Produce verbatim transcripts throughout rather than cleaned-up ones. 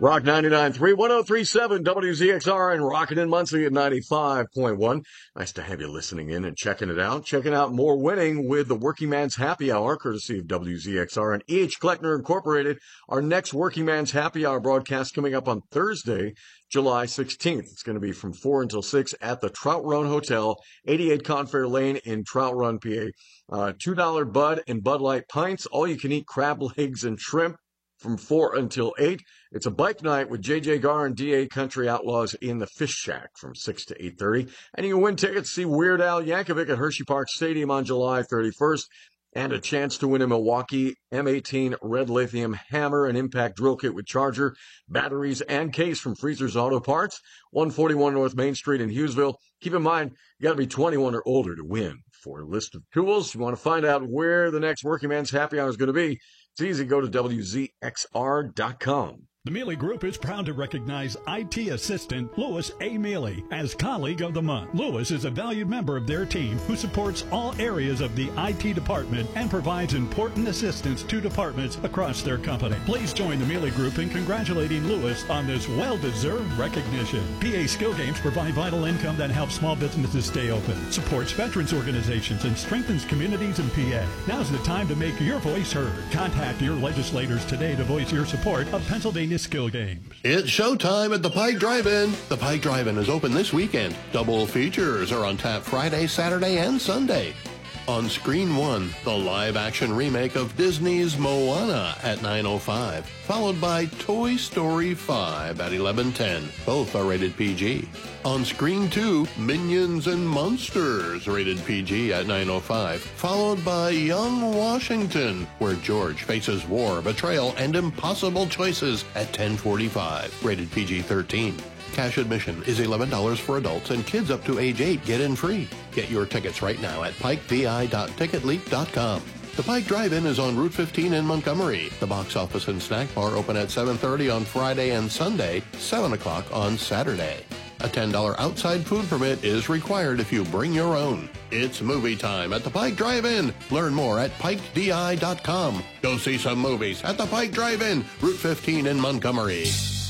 Rock ninety-nine point three, one oh three point seven W Z X R, and rocking in Muncie at ninety-five point one. Nice to have you listening in and checking it out. Checking out more winning with the Working Man's Happy Hour, courtesy of W Z X R and E H. Kleckner Incorporated. Our next Working Man's Happy Hour broadcast coming up on Thursday, July sixteenth. It's going to be from four until six at the Trout Run Hotel, eighty-eight Confair Lane in Trout Run, P A. Uh, two dollar Bud and Bud Light pints, all you can eat crab legs and shrimp from four until eight. It's a bike night with J J Gar and D A Country Outlaws in the Fish Shack from six to eight thirty. And you can win tickets to see Weird Al Yankovic at Hershey Park Stadium on July thirty-first. And a chance to win a Milwaukee M eighteen Red Lithium Hammer and Impact Drill Kit with charger, batteries, and case from Freezer's Auto Parts, one forty-one North Main Street in Hughesville. Keep in mind, you got to be twenty-one or older to win. For a list of tools, you want to find out where the next Working Man's Happy Hour is going to be, it's easy. Go to W Z X R dot com. The Mealy Group is proud to recognize I T assistant Louis A. Mealy as Colleague of the Month. Louis is a valued member of their team who supports all areas of the I T department and provides important assistance to departments across their company. Please join the Mealy Group in congratulating Louis on this well-deserved recognition. P A Skill Games provide vital income that helps small businesses stay open, supports veterans organizations, and strengthens communities in P A. Now's the time to make your voice heard. Contact your legislators today to voice your support of Pennsylvania Skill Games. It's showtime at the Pike Drive-In. The Pike Drive-In is open this weekend. Double features are on tap Friday, Saturday, and Sunday. On Screen One, the live-action remake of Disney's Moana at nine oh five, followed by Toy Story five at eleven ten. Both are rated P G. On Screen Two, Minions and Monsters, rated P G at nine oh five, followed by Young Washington, where George faces war, betrayal, and impossible choices at ten forty-five, rated P G thirteen. Cash admission is eleven dollars for adults, and kids up to age eight get in free. Get your tickets right now at pike v i dot ticket leap dot com. The Pike Drive-In is on Route fifteen in Montgomery. The box office and snack bar open at seven thirty on Friday and Sunday, seven o'clock on Saturday. A ten dollar outside food permit is required if you bring your own. It's movie time at the Pike Drive-In. Learn more at pike d i dot com. Go see some movies at the Pike Drive-In, Route fifteen in Montgomery.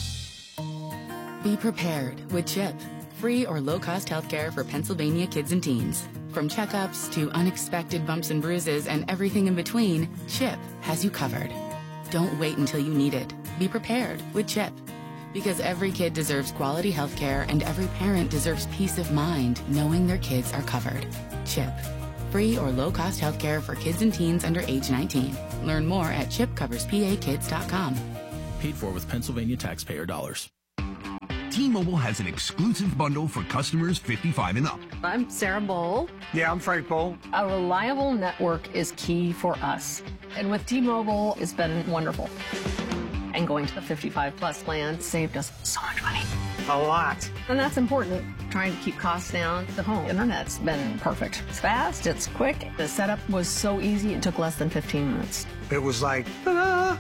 Be prepared with CHIP, free or low-cost healthcare for Pennsylvania kids and teens. From checkups to unexpected bumps and bruises and everything in between, CHIP has you covered. Don't wait until you need it. Be prepared with CHIP. Because every kid deserves quality healthcare and every parent deserves peace of mind knowing their kids are covered. CHIP, free or low-cost healthcare for kids and teens under age nineteen. Learn more at chip covers p a kids dot com. Paid for with Pennsylvania taxpayer dollars. T-Mobile has an exclusive bundle for customers fifty-five and up. I'm Sarah Bowl. Yeah, I'm Frank Bowl. A reliable network is key for us. And with T-Mobile, it's been wonderful. And going to the fifty-five plus plan saved us so much money. A lot. And that's important. Trying to keep costs down. The home internet's been perfect. It's fast, it's quick. The setup was so easy, it took less than fifteen minutes. It was like, ta-da!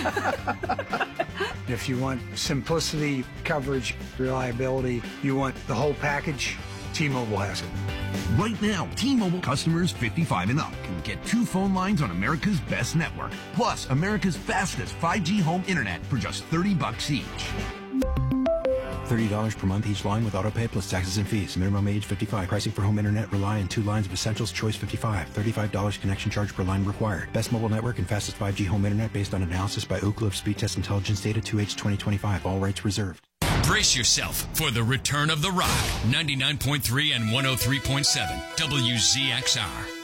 If you want simplicity, coverage, reliability, you want the whole package, T-Mobile has it. Right now, T-Mobile customers fifty-five and up can get two phone lines on America's best network, plus America's fastest five G home internet for just thirty bucks each. thirty dollars per month each line with autopay plus taxes and fees. Minimum age fifty-five. Pricing for home internet rely on two lines of Essentials Choice fifty-five. thirty-five dollars connection charge per line required. Best mobile network and fastest five G home internet based on analysis by Ookla of Speed Test Intelligence data two H twenty twenty-five. All rights reserved. Brace yourself for the return of the rock. ninety-nine point three and one oh three point seven W Z X R.